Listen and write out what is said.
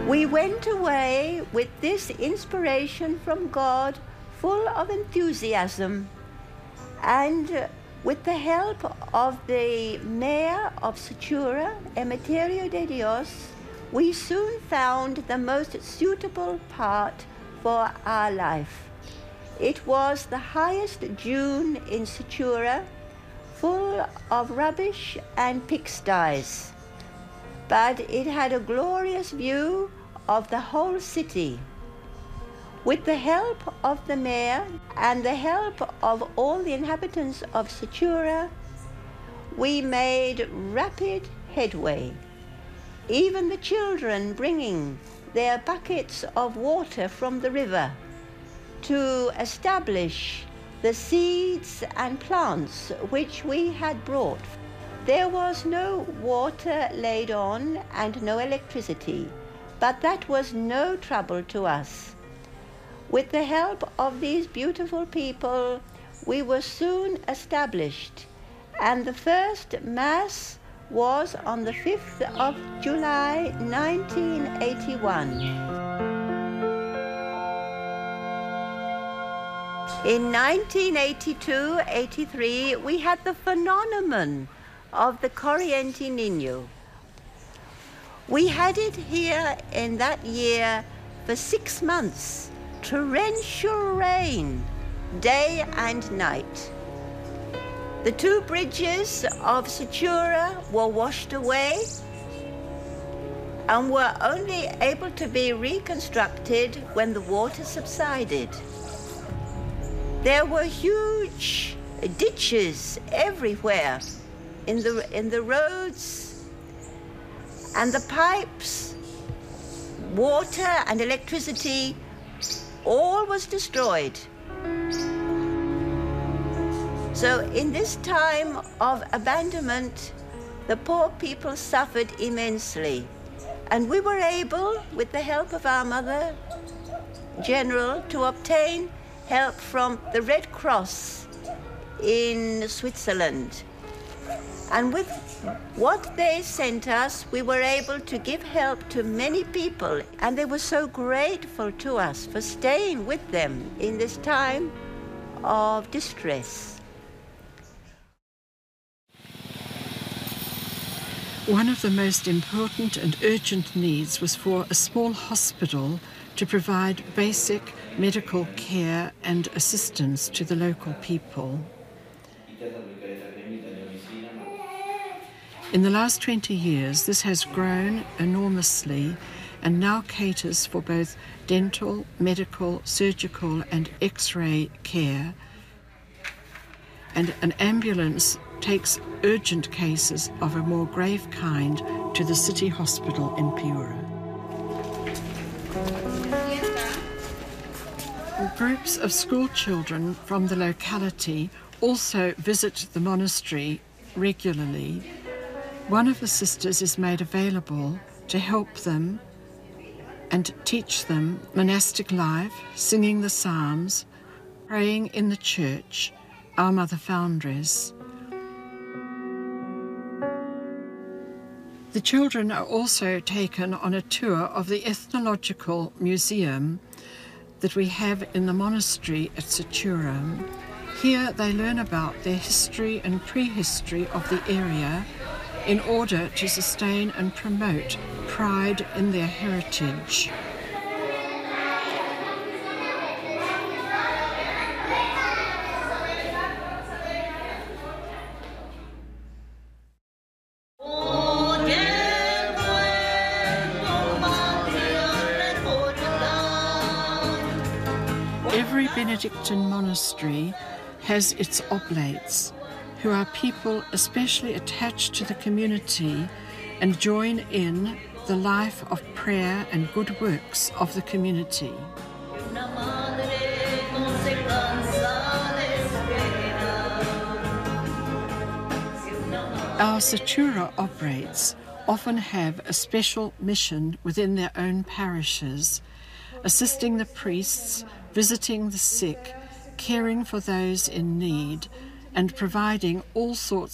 We went away with this inspiration from God, full of enthusiasm, and with the help of the mayor of Sechura, Emeterio de Dios, we soon found the most suitable part for our life. It was the highest dune in Sechura, full of rubbish and pigsties, but it had a glorious view of the whole city. With the help of the mayor and the help of all the inhabitants of Sechura, we made rapid headway, even the children bringing their buckets of water from the river to establish the seeds and plants which we had brought. There was no water laid on and no electricity, but that was no trouble to us. With the help of these beautiful people, we were soon established, and the first Mass was on the 5th of July 1981. In 1982-83, we had the phenomenon of the Corriente Niño. We had it here in that year for 6 months, torrential rain, day and night. The 2 bridges of Sechura were washed away and were only able to be reconstructed when the water subsided. There were huge ditches everywhere in the roads, and the pipes, water and electricity, all was destroyed. So in this time of abandonment, the poor people suffered immensely. And we were able, with the help of our Mother General, to obtain help from the Red Cross in Switzerland. And with what they sent us, we were able to give help to many people. And they were so grateful to us for staying with them in this time of distress. One of the most important and urgent needs was for a small hospital to provide basic medical care and assistance to the local people. In the last 20 years, this has grown enormously and now caters for both dental, medical, surgical and X-ray care. And an ambulance takes urgent cases of a more grave kind to the city hospital in Piura. Groups of school children from the locality also visit the monastery regularly. One of the sisters is made available to help them and teach them monastic life, singing the psalms, praying in the church, Our Mother Foundress. The children are also taken on a tour of the Ethnological Museum that we have in the monastery at Sechura. Here they learn about their history and prehistory of the area in order to sustain and promote pride in their heritage. Every Benedictine monastery has its oblates, who are people especially attached to the community and join in the life of prayer and good works of the community. Our Sechura oblates often have a special mission within their own parishes, assisting the priests, visiting the sick, caring for those in need, and providing all sorts